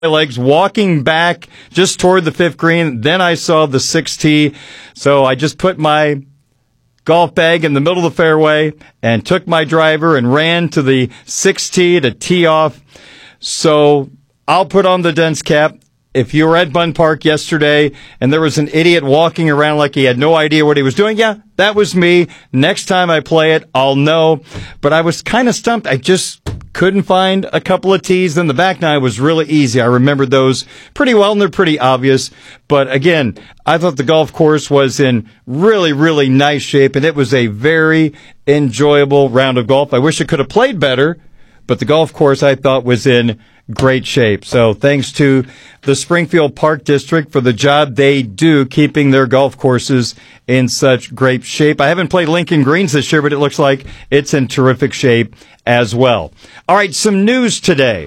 legs walking back just toward the fifth green. Then I saw the sixth tee. So I just put my golf bag in the middle of the fairway and took my driver and ran to the sixth tee to tee off. So I'll put on the dunce cap. If you were at Bunn Park yesterday and there was an idiot walking around like he had no idea what he was doing, yeah, that was me. Next time I play it, I'll know. But I was kind of stumped. I just couldn't find a couple of tees. Then the back nine was really easy. I remembered those pretty well, and they're pretty obvious. But again, I thought the golf course was in really, really nice shape, and it was a very enjoyable round of golf. I wish I could have played better, but the golf course I thought was in great shape. So thanks to the Springfield Park District for the job they do keeping their golf courses in such great shape. I haven't played Lincoln Greens this year, but it looks like it's in terrific shape as well. All right, some news today.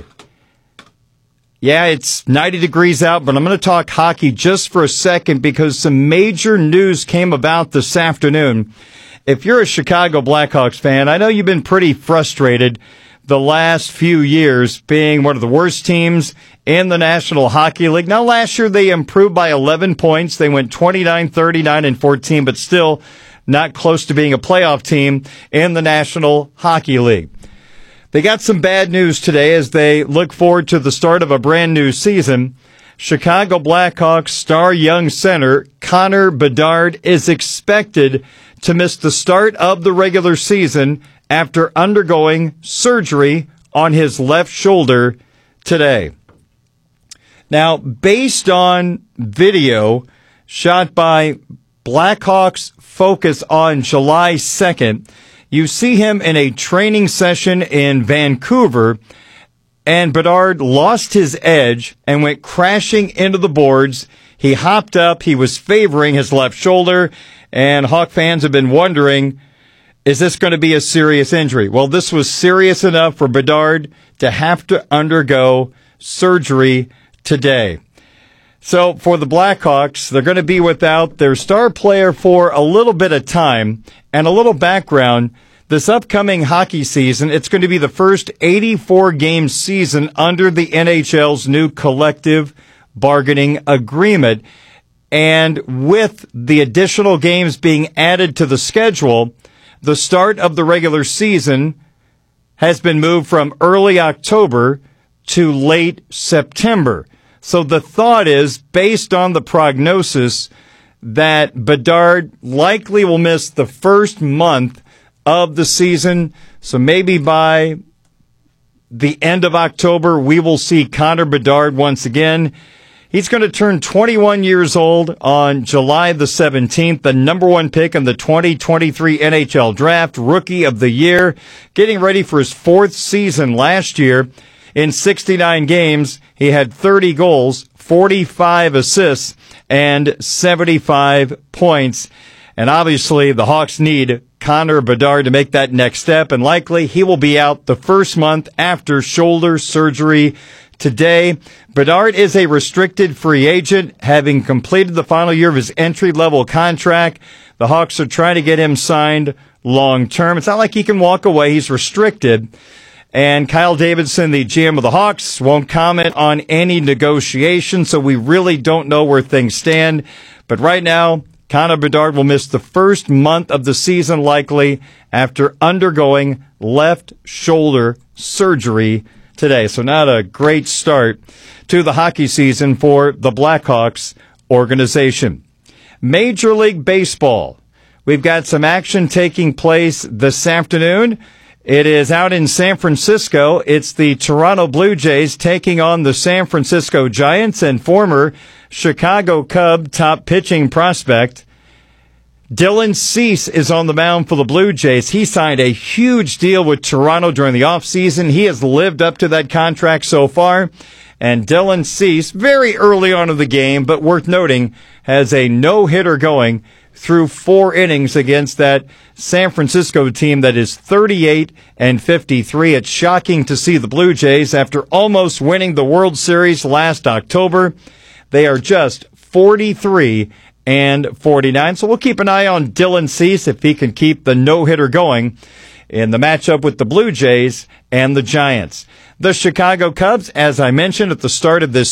Yeah, it's 90 degrees out, but I'm going to talk hockey just for a second because some major news came about this afternoon. If you're a Chicago Blackhawks fan, I know you've been pretty frustrated the last few years being one of the worst teams in the National Hockey League. Now, last year they improved by 11 points. They went 29, 39, and 14, but still not close to being a playoff team in the National Hockey League. They got some bad news today as they look forward to the start of a brand new season. Chicago Blackhawks star young center Connor Bedard is expected to miss the start of the regular season after undergoing surgery on his left shoulder today. Now, based on video shot by Blackhawks Focus on July 2nd, you see him in a training session in Vancouver, and Bedard lost his edge and went crashing into the boards. He hopped up. He was favoring his left shoulder, and Hawk fans have been wondering, is this going to be a serious injury? Well, this was serious enough for Bedard to have to undergo surgery today. So for the Blackhawks, they're going to be without their star player for a little bit of time. And a little background, this upcoming hockey season, it's going to be the first 84-game season under the NHL's new collective bargaining agreement. And with the additional games being added to the schedule, the start of the regular season has been moved from early October to late September. So the thought is, based on the prognosis, that Bedard likely will miss the first month of the season. So maybe by the end of October, we will see Connor Bedard once again. He's going to turn 21 years old on July the 17th, the number one pick in the 2023 NHL Draft, Rookie of the Year, getting ready for his fourth season last year. In 69 games, he had 30 goals, 45 assists, and 75 points. And obviously, the Hawks need Connor Bedard to make that next step, and likely he will be out the first month after shoulder surgery today. Bedard is a restricted free agent, having completed the final year of his entry-level contract. The Hawks are trying to get him signed long-term. It's not like he can walk away. He's restricted. And Kyle Davidson, the GM of the Hawks, won't comment on any negotiation, so we really don't know where things stand. But right now, Connor Bedard will miss the first month of the season likely after undergoing left shoulder surgery today. So not a great start to the hockey season for the Blackhawks organization. Major League Baseball. We've got some action taking place this afternoon. It is out in San Francisco. It's the Toronto Blue Jays taking on the San Francisco Giants, and former Chicago Cub top pitching prospect Dylan Cease is on the mound for the Blue Jays. He signed a huge deal with Toronto during the offseason. He has lived up to that contract so far. And Dylan Cease, very early on in the game, but worth noting, has a no-hitter going through 4 innings against that San Francisco team that is 38-53. It's shocking to see the Blue Jays, after almost winning the World Series last October, they are just 43-49. So we'll keep an eye on Dylan Cease if he can keep the no-hitter going in the matchup with the Blue Jays and the Giants. The Chicago Cubs, as I mentioned at the start of this